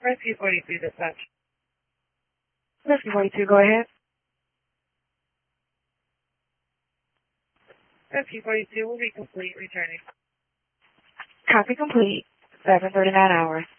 Rescue 42 dispatch. Rescue 42, go ahead. Rescue 42 will be complete returning. Copy complete. 7:39 hours.